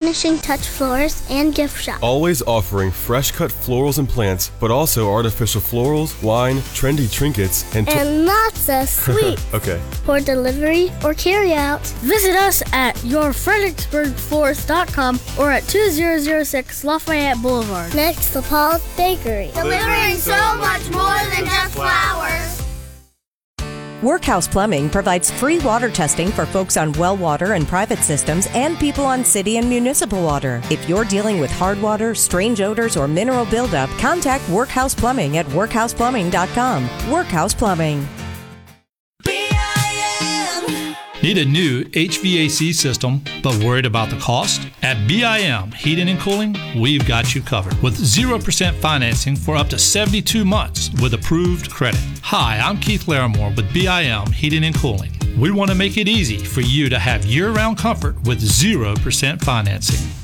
finishing touch florist and gift shop. Always offering fresh-cut florals and plants, but also artificial florals, wine, trendy trinkets, and lots of sweets. Okay. For delivery or carry out, visit us at yourfredericksburgflorist.com or at 2006 Lafayette Boulevard. Next to Paul's Bakery. Delivering so much more than just flowers. Workhouse Plumbing provides free water testing for folks on well water and private systems and people on city and municipal water. If you're dealing with hard water, strange odors, or mineral buildup, contact Workhouse Plumbing at workhouseplumbing.com. Workhouse Plumbing. Need a new HVAC system but worried about the cost? At BIM Heating and Cooling, we've got you covered with 0% financing for up to 72 months with approved credit. Hi, I'm Keith Larimore with BIM Heating and Cooling. We want to make it easy for you to have year-round comfort with 0% financing.